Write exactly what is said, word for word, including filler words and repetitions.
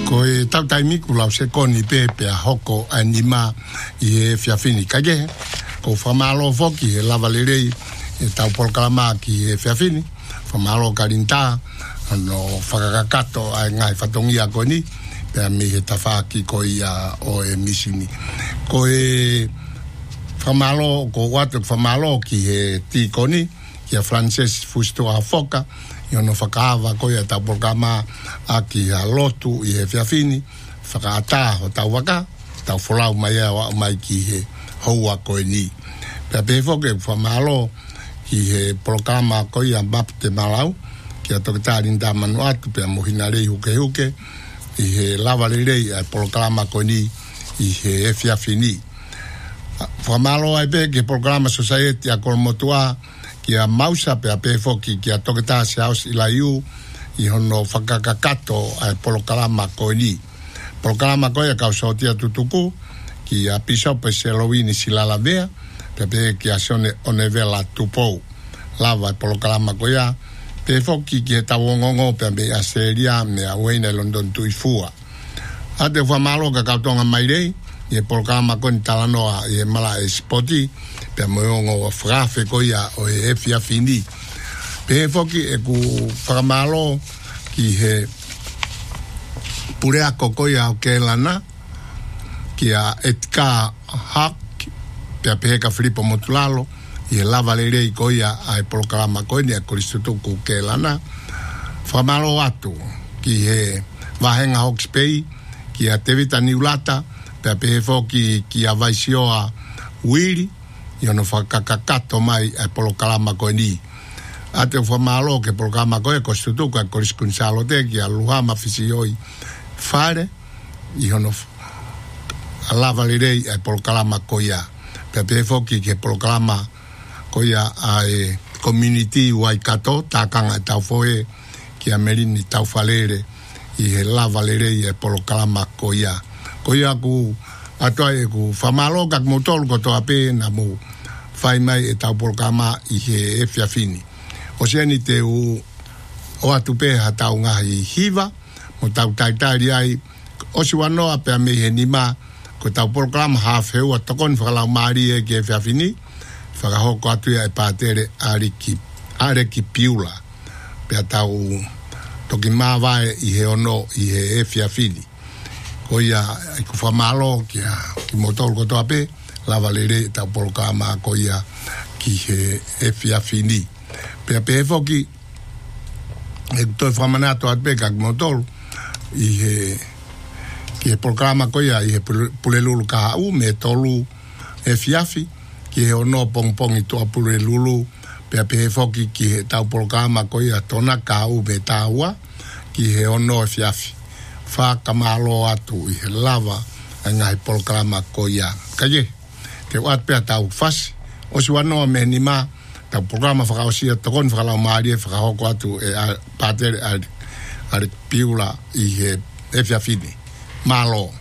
Ko e tau taimiku lau se koni pepe a hoko anima i e fiafini kage. Ko whamalo foki e lava lerei e tau polkalama ki e fiafini. Whamalo karinta no whakakakato ai ngai whatongia koni. Pea me he tawhaki ko ia o e misini. Ko e whamalo, ko watu whamalo ki he ti koni. Kia Frances Fusto a foka. Iono whakaava ko ia tau polkalama a ki a lotu i he fiafini. Whakaata o tau waka. Tau wholau mai ea mai ki he houa ko e ni. Pea pefoke whamalo ki he polkalama ko ia map te malau. Kia tokitari nda manu atu pea mohina rei huke huke. I he lava rei ai polkalama ko ni i he e fiafini. Whamalo ai pe ke polkalama society a kolomotua kia mausa pe a pefoki kia tokita se aus i la iu i hono whakakakato ai polkalama ko ni. Polkalama ko ia kausotia tutuku ki a pisau pe se loini sila la vea pe pe kia sone onevela tupou lava ai polkalama ko ia pe foki ki e tawongongo pe me a seria me a weina London tuifua. Ate whamalo ka kautonga mairei i e polkalama ko ni talanoa i e mala e spoti pe moongo o frafe ko ia o e fiafini. Pe foki e ku whakamalo ki he purea koko ia o ke lana ki a etka hak pe a peheka Filipo Motulalo i e lava lerei ko ia a e polkalama ko ni a koristutuku ke lana. Whamalo atu ki he wahenga Hawke's ki a Tevita Niulata pe a pehe foki ki a Vaisioa Wiri i ono whakakakato mai a polkalama ko ni. Ate whamalo ke polkalama ko e koristutuku a koriskunsalo te ki a Luhama Fisioi Whare i ono a lava lerei a polkalama ko ia. Pe a pehe foki ke polkalama ko ia a e community Waikato takanga e tau foe ki a merini tau falere i he lava lerei e polkalama ko ia. Ko ia ku atoa e ku whamalo kak motol ko toa pe na mu whai mai e tau polkalama i he e fiafini. O seni te u o atu pe ha tau ngahi hiva mo tau taitari ai o si wanoa pe a me he nima ko tau polkalama half heu a tokon whakalau maari e ki e fiafini. Whakahoko atu ia e pātere ariki, ariki piula. Pea tau toki māwae i he ono i he e fiafini. Ko ia i ku whamalo ki a ki motoru kotoa pe, lava lere tau polkalama ko ia ki he e fiafini. Pea pe e foki, e toi whamanato at pe kak motoru, i he ki he polkalama ko ia i he pulelulu ka hau me tolu e fiafi. Ki he ono pongpong i toa pure lulu pe a pehe foki ki he tau polkalama ko ia tona ka u me tāua ki he ono e fiafi whakamalo atu i he lava a ngahi polkalama ko ia kaje te wat pe a tau fasi o si wanoa me ni ma tau polkalama whakaosia tokon whakalau maari e whakahoko atu e a pātere a piula i he e fiafini malo